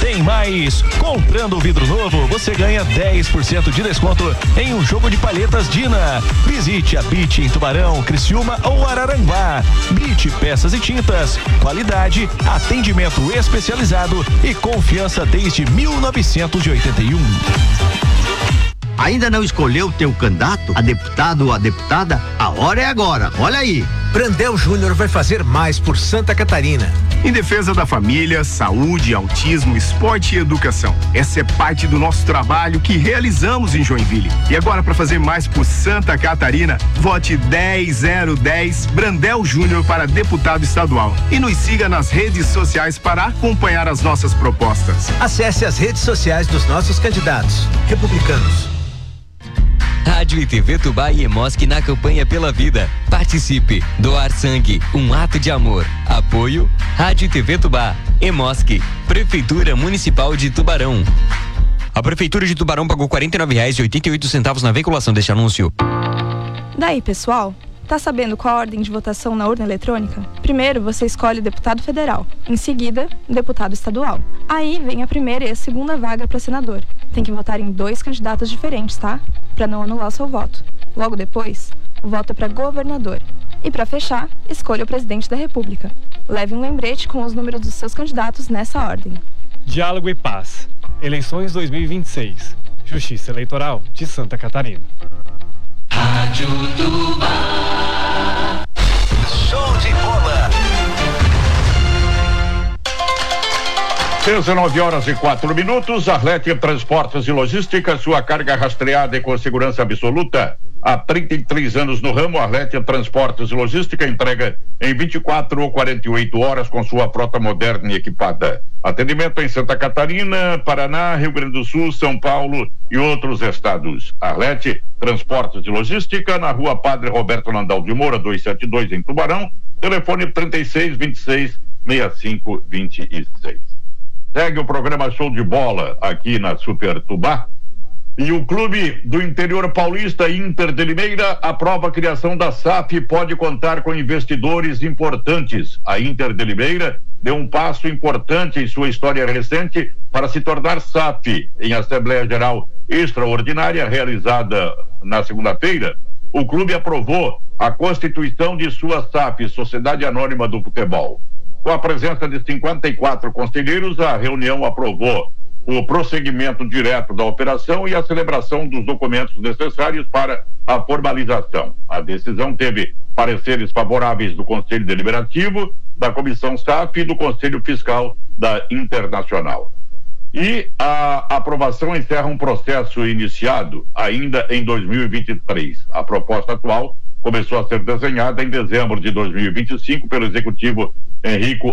Tem mais! Comprando vidro novo, você ganha 10% de desconto em um jogo de palhetas Dina. Visite a BIT em Tubarão, Criciúma ou Araranguá. BIT Peças e Tintas. Qualidade, atendimento especializado e confiança desde 1981. Ainda não escolheu teu candidato a deputado ou a deputada? A hora é agora, olha aí. Brandel Júnior vai fazer mais por Santa Catarina. Em defesa da família, saúde, autismo, esporte e educação. Essa é parte do nosso trabalho que realizamos em Joinville. E agora, para fazer mais por Santa Catarina, vote 10010 Brandel Júnior para deputado estadual. E nos siga nas redes sociais para acompanhar as nossas propostas. Acesse as redes sociais dos nossos candidatos republicanos. Rádio e TV Tubá e Emosc na campanha pela vida. Participe. Doar sangue, um ato de amor. Apoio Rádio e TV Tubá, Emosc, Prefeitura Municipal de Tubarão. A Prefeitura de Tubarão pagou R$ 49,88 na veiculação deste anúncio. Daí, pessoal, tá sabendo qual a ordem de votação na urna eletrônica? Primeiro, você escolhe deputado federal. Em seguida, deputado estadual. Aí vem a primeira e a segunda vaga para senador. Tem que votar em 2 candidatos diferentes, tá? Para não anular o seu voto. Logo depois, o voto é para governador. E para fechar, escolha o presidente da República. Leve um lembrete com os números dos seus candidatos nessa ordem. Diálogo e Paz. Eleições 2026. Justiça Eleitoral de Santa Catarina. Rádio Tubá. Show de bola. 19h04. Arlete Transportes e Logística, sua carga rastreada e com segurança absoluta. Há 33 anos no ramo, Arlete Transportes e Logística entrega em 24 ou 48 horas com sua frota moderna e equipada. Atendimento em Santa Catarina, Paraná, Rio Grande do Sul, São Paulo e outros estados. Arlete Transportes e Logística, na rua Padre Roberto Landau de Moura, 272 em Tubarão, telefone 3626-6526. Segue o programa Show de Bola aqui na Super Tubá. E o clube do interior paulista, Inter de Limeira, aprova a criação da SAF e pode contar com investidores importantes. A Inter de Limeira deu um passo importante em sua história recente para se tornar SAF. Em Assembleia Geral Extraordinária, realizada na segunda-feira, o clube aprovou a constituição de sua SAF, Sociedade Anônima do Futebol. Com a presença de 54 conselheiros, a reunião aprovou o prosseguimento direto da operação e a celebração dos documentos necessários para a formalização. A decisão teve pareceres favoráveis do Conselho Deliberativo, da Comissão SAF e do Conselho Fiscal da Internacional. E a aprovação encerra um processo iniciado ainda em 2023. A proposta atual começou a ser desenhada em dezembro de 2025 pelo executivo Enrico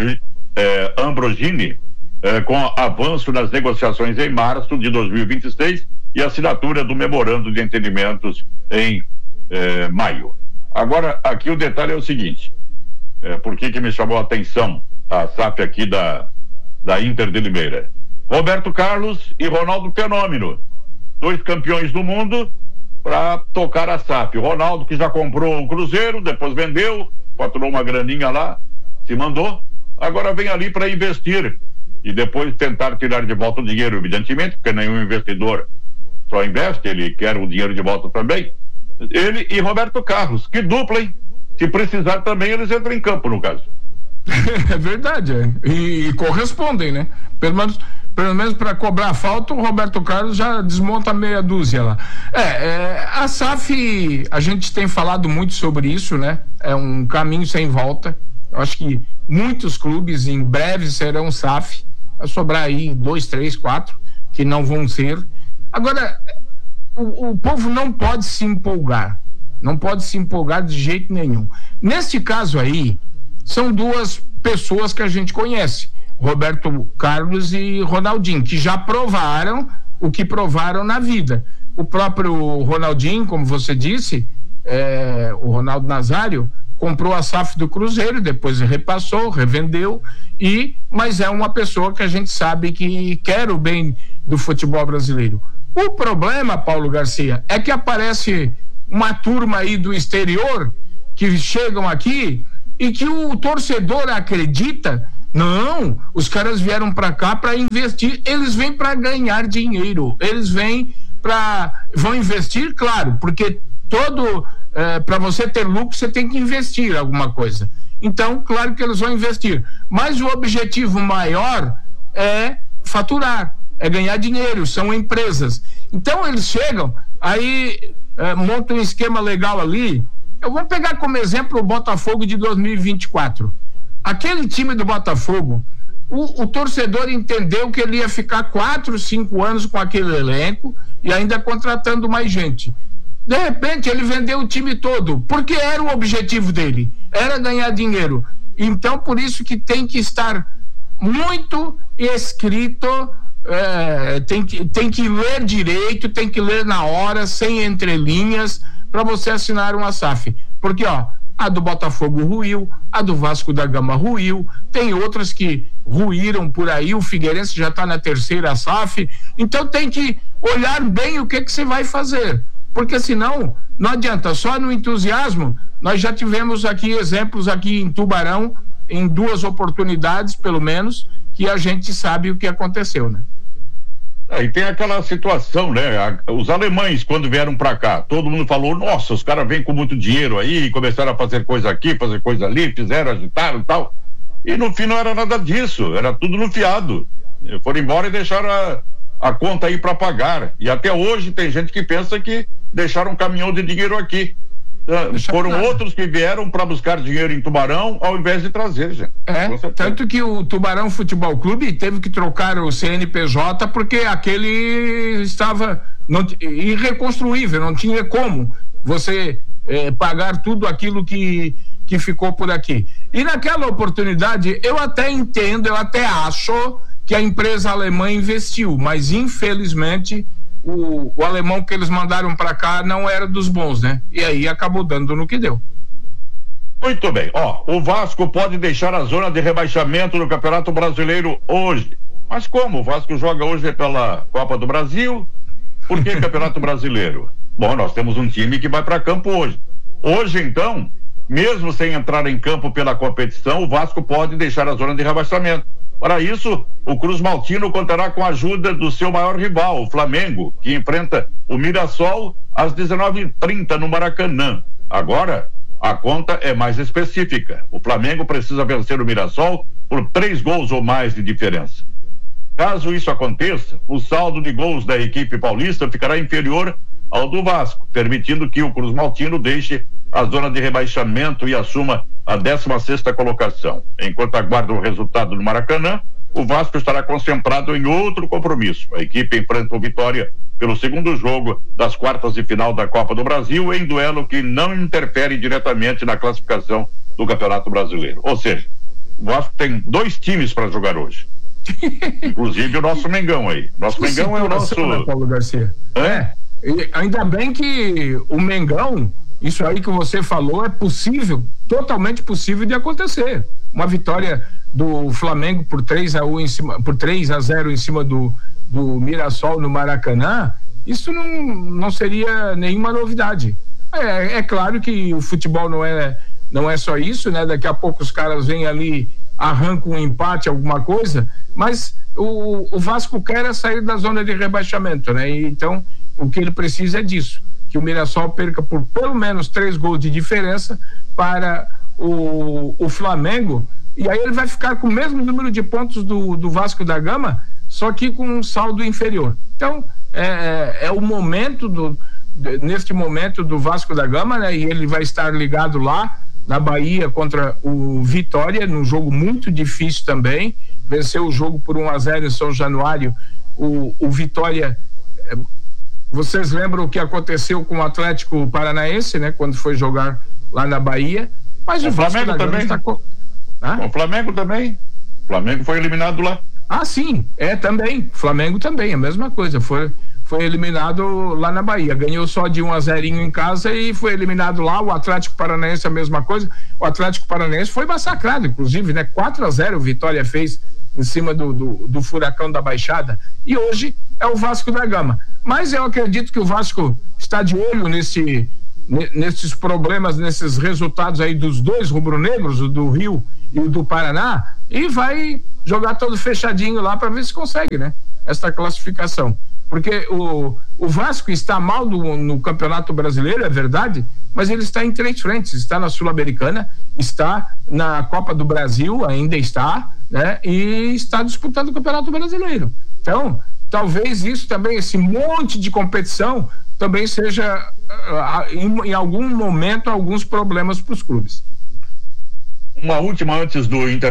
Ambrogini, com avanço nas negociações em março de 2026 e assinatura do memorando de entendimentos em maio. Agora, aqui o detalhe é o seguinte, por que me chamou a atenção a SAF aqui da Inter de Limeira? Roberto Carlos e Ronaldo Fenômeno, 2 campeões do mundo para tocar a SAF. O Ronaldo, que já comprou o Cruzeiro, depois vendeu, faturou uma graninha lá, se mandou, agora vem ali para investir e depois tentar tirar de volta o dinheiro, evidentemente, porque nenhum investidor só investe, ele quer o dinheiro de volta também. Ele e Roberto Carlos, que dupla, hein? Se precisar também, eles entram em campo, no caso. É verdade, e correspondem, né? Pelo menos para cobrar falta, o Roberto Carlos já desmonta meia dúzia lá. A SAF, a gente tem falado muito sobre isso, né? É um caminho sem volta. Eu acho que muitos clubes em breve serão SAF. Vai sobrar aí 2, 3, 4 que não vão ser. Agora, o povo não pode se empolgar. Não pode se empolgar de jeito nenhum. Neste caso aí, são 2 pessoas que a gente conhece, Roberto Carlos e Ronaldinho, que já provaram o que provaram na vida. O próprio Ronaldinho, como você disse, o Ronaldo Nazário, comprou a SAF do Cruzeiro, depois repassou, revendeu, mas é uma pessoa que a gente sabe que quer o bem do futebol brasileiro. O problema, Paulo Garcia, é que aparece uma turma aí do exterior que chegam aqui e que o torcedor acredita Não, os caras vieram para cá para investir, eles vêm para ganhar dinheiro, eles vão investir, claro, porque para você ter lucro você tem que investir alguma coisa. Então, claro que eles vão investir, mas o objetivo maior é faturar, é ganhar dinheiro, são empresas. Então eles chegam, aí montam um esquema legal ali. Eu vou pegar como exemplo o Botafogo de 2024. Aquele time do Botafogo, o torcedor entendeu que ele ia ficar 4, 5 anos com aquele elenco e ainda contratando mais gente. De repente ele vendeu o time todo, porque era o objetivo dele, era ganhar dinheiro. Então por isso que tem que estar muito escrito, tem que ler direito, tem que ler na hora, sem entrelinhas, para você assinar uma SAF. Porque a do Botafogo ruiu, a do Vasco da Gama ruiu, tem outras que ruíram por aí, o Figueirense já está na terceira SAF, então tem que olhar bem o que você vai fazer, porque senão não adianta, só no entusiasmo. Nós já tivemos aqui exemplos aqui em Tubarão, em 2 oportunidades pelo menos, que a gente sabe o que aconteceu, né? E tem aquela situação, né? Os alemães, quando vieram para cá, todo mundo falou, nossa, os caras vêm com muito dinheiro aí, começaram a fazer coisa aqui, fazer coisa ali, fizeram, agitaram e tal. E no fim não era nada disso, era tudo no fiado. Foram embora e deixaram a conta aí para pagar. E até hoje tem gente que pensa que deixaram um caminhão de dinheiro aqui. Foram outros que vieram para buscar dinheiro em Tubarão ao invés de trazer, gente. Tanto que o Tubarão Futebol Clube teve que trocar o CNPJ porque aquele estava irreconstruível, não tinha como você pagar tudo aquilo que ficou por aqui. E naquela oportunidade eu até entendo, eu até acho que a empresa alemã investiu, mas infelizmente o alemão que eles mandaram para cá não era dos bons, né? E aí acabou dando no que deu. Muito bem, o Vasco pode deixar a zona de rebaixamento no Campeonato Brasileiro hoje. Mas como? O Vasco joga hoje pela Copa do Brasil? Por que Campeonato Brasileiro? Bom, nós temos um time que vai para campo hoje. Hoje, então, mesmo sem entrar em campo pela competição, o Vasco pode deixar a zona de rebaixamento. Para isso, o Cruz Maltino contará com a ajuda do seu maior rival, o Flamengo, que enfrenta o Mirassol às 19h30 no Maracanã. Agora, a conta é mais específica. O Flamengo precisa vencer o Mirassol por 3 gols ou mais de diferença. Caso isso aconteça, o saldo de gols da equipe paulista ficará inferior ao do Vasco, permitindo que o Cruz Maltino deixe a zona de rebaixamento e assuma a 16ª colocação. Enquanto aguarda o resultado do Maracanã, o Vasco estará concentrado em outro compromisso. A equipe enfrenta o Vitória pelo segundo jogo das quartas de final da Copa do Brasil, em duelo que não interfere diretamente na classificação do Campeonato Brasileiro. Ou seja, o Vasco tem 2 times para jogar hoje. Inclusive o nosso Mengão aí. Nosso Mengão é o nosso... Né, Paulo Garcia? E ainda bem que o Mengão, isso aí que você falou, é possível, totalmente possível de acontecer. Uma vitória do Flamengo por 3-0 em cima do Mirassol no Maracanã, isso não seria nenhuma novidade. É claro que o futebol não é só isso, né? Daqui a pouco os caras vêm ali, arrancam um empate, alguma coisa, mas o Vasco quer sair da zona de rebaixamento, né? E, então, o que ele precisa é disso, que o Mirassol perca por pelo menos 3 gols de diferença para o Flamengo, e aí ele vai ficar com o mesmo número de pontos do Vasco da Gama, só que com um saldo inferior. Então, é o momento neste momento do Vasco da Gama, né? E ele vai estar ligado lá na Bahia contra o Vitória, num jogo muito difícil também. Venceu o jogo por 1-0 em São Januário. O Vitória, vocês lembram o que aconteceu com o Atlético Paranaense, né? Quando foi jogar lá na Bahia. Mas o Vasco da Gama está o Flamengo também. O Flamengo foi eliminado lá. Ah, sim, também. Flamengo também, a mesma coisa. Foi eliminado lá na Bahia. Ganhou só de 1-0 em casa e foi eliminado lá. O Atlético Paranaense, a mesma coisa. O Atlético Paranaense foi massacrado, inclusive, né? 4-0 o Vitória fez em cima do Furacão da Baixada. E hoje é o Vasco da Gama. Mas eu acredito que o Vasco está de olho nesses problemas, nesses resultados aí dos dois rubro-negros, o do Rio e o do Paraná, e vai jogar todo fechadinho lá para ver se consegue, né? Esta classificação. Porque o Vasco está mal no Campeonato Brasileiro, é verdade, mas ele está em 3 frentes, está na Sul-Americana, está na Copa do Brasil, ainda está, né? E está disputando o Campeonato Brasileiro. Então, talvez isso também, esse monte de competição, também seja, em algum momento, alguns problemas para os clubes. Uma última antes do